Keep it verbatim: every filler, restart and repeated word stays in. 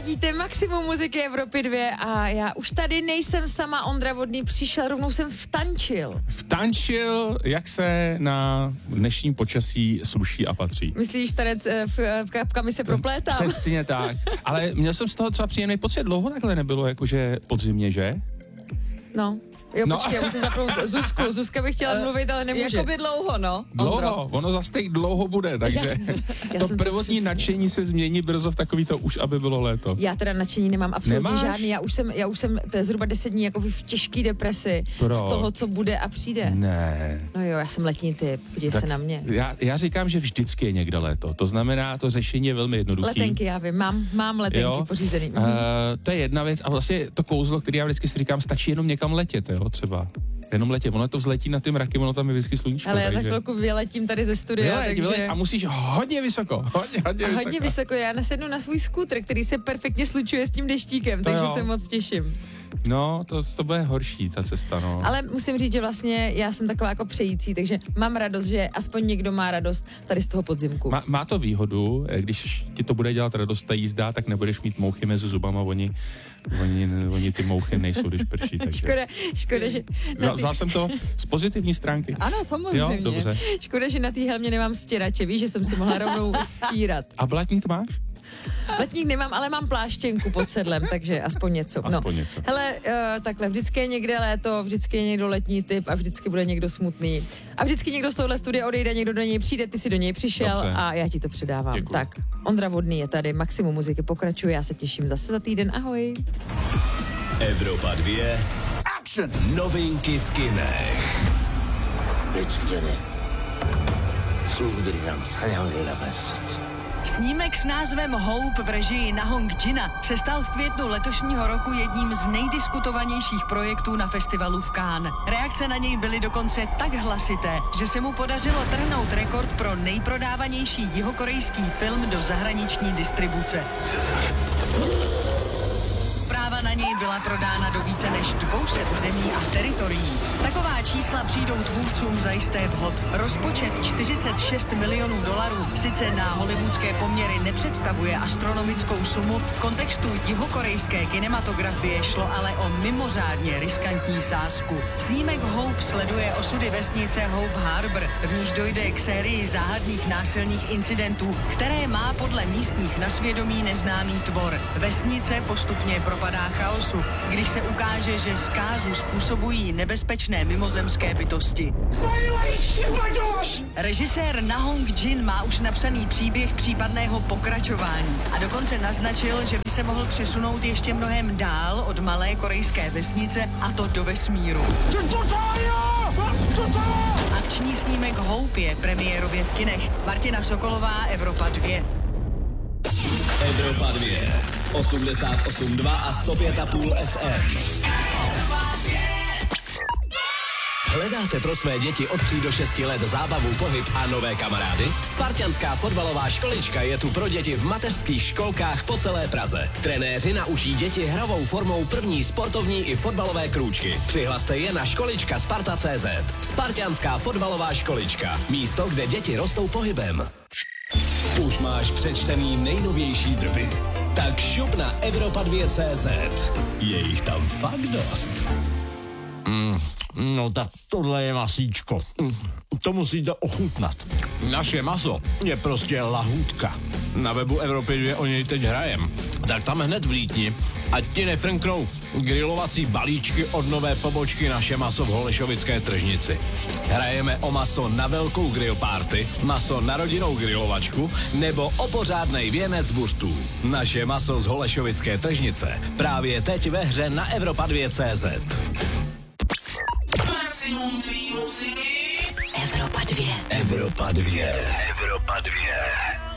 Ladíte maximum muziky Evropy dvě a já už tady nejsem sama, Ondra Vodný přišel, rovnou jsem vtančil. Vtančil, jak se na dnešním počasí sluší a patří. Myslíš, tanec v, v kapkami se proplétám? Přesně tak. Ale měl jsem z toho třeba příjemný pocit, dlouho takhle nebylo, jakože podzimně, že? No. Jo, No. počkej, já musím zapnout Zuzku. Zuzka by chtěla mluvit, ale nemůže. Jakoby dlouho, no. Dlouho, Ondro. ono zase teď dlouho bude, takže Já jsem- já to jsem to prvotní přesně- nadšení se změní brzo v takový to už, aby bylo léto. Já teda nadšení nemám absolutně Nemáš? žádný. Já už jsem, já už jsem to je zhruba deset dní jako v těžké depresi Proč? z toho, co bude a přijde. Ne. No jo, já jsem letní typ, podívej se na mě. Já, já říkám, že vždycky je někde léto. To znamená, to řešení je velmi jednoduché. Letenky, já vím, mám, mám letenky Jo? pořízený. Uh, to je jedna věc a vlastně to kouzlo, který já vždycky si říkám, stačí jenom někam letět, jo, třeba. Jenom letět, ono to vzletí na ty mraky, ono tam je vždycky sluníčko. Ale já za takže... chvilku vyletím tady ze studia, Vyleť, takže... vyleť a musíš hodně vysoko, hodně, hodně A vysoko. hodně vysoko, já nasednu na svůj skútr, který se perfektně slučuje s tím deštíkem, To takže jo. se moc těším. No, to, to bude horší, ta cesta, no. Ale musím říct, že vlastně já jsem taková jako přející, takže mám radost, že aspoň někdo má radost tady z toho podzimku. Má, má to výhodu, když ti to bude dělat radost ta jízda, tak nebudeš mít mouchy mezi zubama, oni, oni, oni ty mouchy nejsou, když prší. Takže. Škoda, škoda, že... na Vzal, ty- vzal jsem to z pozitivní stránky. Ano, samozřejmě. Jo, dobře. Škoda, že na té helmě nemám stěrače, víš, že jsem si mohla rovnou stírat. A blatník máš? Letník nemám, ale mám pláštěnku pod sedlem, takže aspoň něco. Aspoň no. něco. Hele, uh, takhle, vždycky je někde léto, vždycky je někdo letní typ a vždycky bude někdo smutný. A vždycky někdo z tohohle studia odejde, někdo do něj přijde, ty si do něj přišel. Dobře. A já ti to předávám. Děkuju. Tak, Ondra Vodný je tady, maximum muziky pokračuje, já se těším zase za týden, ahoj. Evropa dvě. Action! Novinky v kinech. 외출전에 친구들이랑 사냥을 나갔었지. Snímek s názvem Hope v režii Nahong Jina se stal v květnu letošního roku jedním z nejdiskutovanějších projektů na festivalu v Cannes. Reakce na něj byly dokonce tak hlasité, že se mu podařilo trhnout rekord pro nejprodávanější jihokorejský film do zahraniční distribuce. Práva na něj byla prodána do více než dvě stě zemí a teritorií. Taková čísla přijdou tvůrcům zajisté vhod. Rozpočet čtyřicet šest milionů dolarů sice na hollywoodské poměry nepředstavuje astronomickou sumu, v kontextu jihokorejské kinematografie šlo ale o mimořádně riskantní sázku. Snímek Hope sleduje osudy vesnice Hope Harbor, v níž dojde k sérii záhadných násilných incidentů, které má podle místních na svědomí neznámý tvor. Vesnice postupně propadá chaosu, když se ukáže, že zkázu způsobují nebezpečné mimozemské bytosti. Režisér Nahong Jin má už napsaný příběh případného pokračování a dokonce naznačil, že by se mohl přesunout ještě mnohem dál od malé korejské vesnice, a to do vesmíru. Akční snímek Hope je premiérově v kinech. Martina Sokolová, Evropa dvě. Evropa dvě. osmdesát osm dva a sto pět a půl F M. Hledáte pro své děti od tří do šesti let zábavu, pohyb a nové kamarády? Spartanská fotbalová školička je tu pro děti v mateřských školkách po celé Praze. Trenéři naučí děti hravou formou první sportovní i fotbalové krůčky. Přihlaste je na školička sparta tečka cé zet. Spartanská fotbalová školička. Místo, kde děti rostou pohybem. Už máš přečtený nejnovější drby. Tak šup na Evropa dvě tečka cé zet. Je jich tam fakt dost. Mm, no tak tohle je masíčko. Mm, to musíte ochutnat. Naše maso je prostě lahůdka. Na webu Evropy dvě o něj teď hrajem. Tak tam hned vlítni, ať ti nefrnknou grilovací balíčky od nové pobočky Naše maso v Holešovické tržnici. Hrajeme o maso na velkou grill party, maso na rodinnou grilovačku nebo o pořádnej věnec buřtů. Naše maso z Holešovické tržnice právě teď ve hře na Evropa dvě tečka cé zet. Maximum tvý muziky. Evropa dvě. Evropa dvě. Evropa dvě.